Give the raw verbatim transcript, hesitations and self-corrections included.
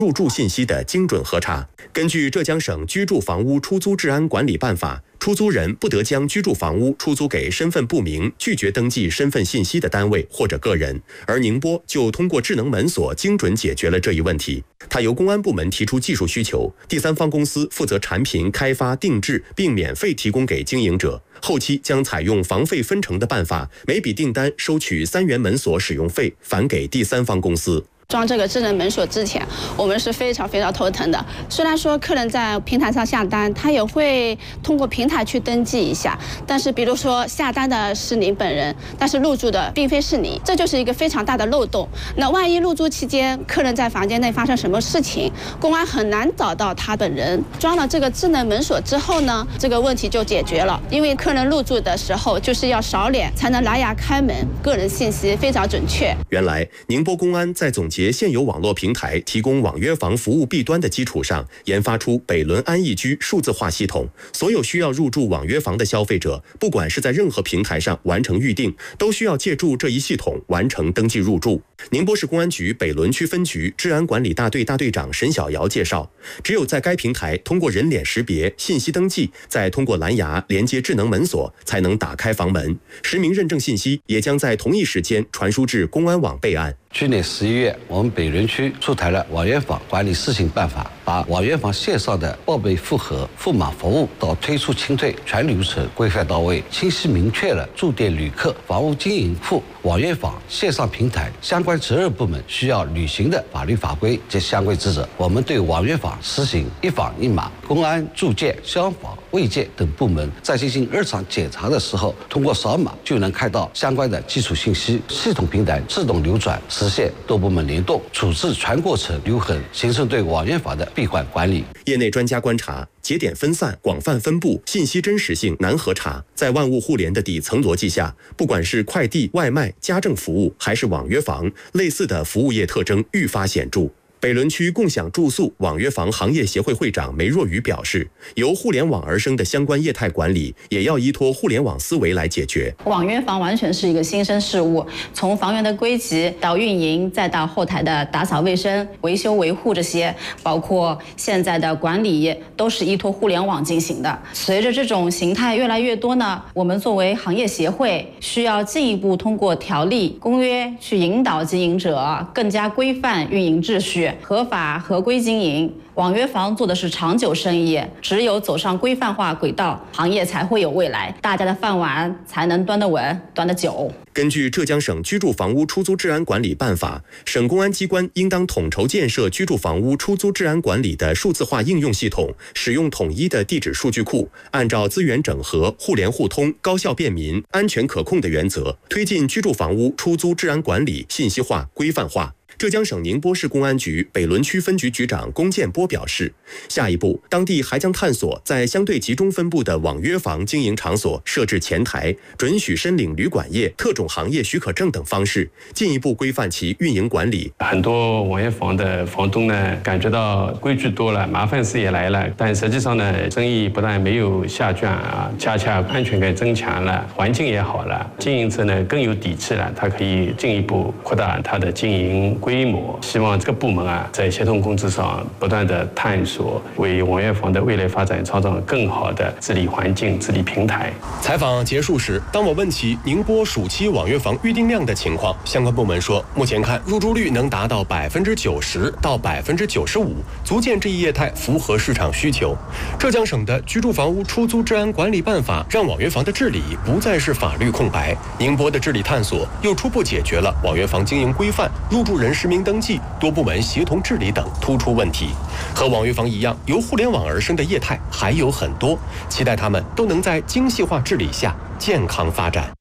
入住信息的精准核查。根据浙江省居住房屋出租治安管理办法，出租人不得将居住房屋出租给身份不明、拒绝登记身份信息的单位或者个人。而宁波就通过智能门锁精准解决了这一问题。它由公安部门提出技术需求，第三方公司负责产品开发、定制，并免费提供给经营者。后期将采用房费分成的办法，每笔订单收取三元门锁使用费，返给第三方公司。 装这个智能门锁之前，我们是非常非常头疼的。虽然说客人在平台上下单，他也会通过平台去登记一下，但是比如说下单的是您本人，但是入住的并非是你，这就是一个非常大的漏洞。那万一入住期间客人在房间内发生什么事情，公安很难找到他本人。装了这个智能门锁之后呢，这个问题就解决了，因为客人入住的时候就是要扫脸才能拿牙开门，个人信息非常准确。 原来宁波公安在总结现有网络平台提供网约房服务弊端的基础上，研发出北仑安逸居数字化系统。所有需要入住网约房的消费者，不管是在任何平台上完成预订，都需要借助这一系统完成登记入住。宁波市公安局北仑区分局治安管理大队大队长沈小瑶介绍，只有在该平台通过人脸识别、信息登记，再通过蓝牙连接智能门锁，才能打开房门。实名认证信息也将在同一时间传输至公安网备案。 去年十一月，我们北仑区出台了网约房管理试行办法，把网约房线上的报备复核、付码服务到退出清退全流程规范到位，清晰明确了住店旅客、房屋经营户、网约房线上平台相关责任部门需要履行的法律法规及相关职责。我们对网约房实行一房一码，公安、住建、消防、卫健等部门在进行日常检查的时候，通过扫码就能看到相关的基础信息，系统平台自动流转，实现多部门联动，处置全过程留痕，形成对网约房的闭环管理。 业内专家观察，节点分散、广泛分布，信息真实性难核查。在万物互联的底层逻辑下，不管是快递、外卖、家政服务，还是网约房，类似的服务业特征愈发显著。北仑区共享住宿网约房行业协会会长梅若雨表示，由互联网而生的相关业态管理，也要依托互联网思维来解决。 网约房完全是一个新生事物，从房源的归集到运营，再到后台的打扫卫生、维修维护这些，包括现在的管理，都是依托互联网进行的。随着这种形态越来越多呢，我们作为行业协会，需要进一步通过条例、公约去引导经营者更加规范运营秩序。合法合规经营，网约房做的是长久生意，只有走上规范化轨道，行业才会有未来，大家的饭碗才能端得稳、端得久。 根据浙江省居住房屋出租治安管理办法，省公安机关应当统筹建设居住房屋出租治安管理的数字化应用系统，使用统一的地址数据库，按照资源整合、互联互通、高效便民、安全可控的原则，推进居住房屋出租治安管理信息化、规范化。浙江省宁波市公安局北仑区分局局长龚建波表示，下一步，当地还将探索在相对集中分布的网约房经营场所设置前台，准许申领旅馆业、特种行业许可证等方式，进一步规范其运营管理。 很多网约房的房东呢，感觉到规矩多了，麻烦事也来了，但实际上呢，生意不但没有下降啊，恰恰安全感增强了，环境也好了，经营者呢更有底气了，他可以进一步扩大他的经营规模。希望这个部门啊，在协同工作上不断的探索，为网约房的未来发展创造更好的治理环境、治理平台。 采访结束时，当我问起宁波暑期网约房预订量的情况，相关部门说，目前看入住率能达到百分之九十到百分之九十五，足见这一业态符合市场需求。浙江省的居住房屋出租治安管理办法让网约房的治理不再是法律空白，宁波的治理探索又初步解决了网约房经营规范、入住人实名登记、多部门协同治理等突出问题。和网约房一样，由互联网而生的业态还有很多，期待他们都能在精细化治理下健康发展。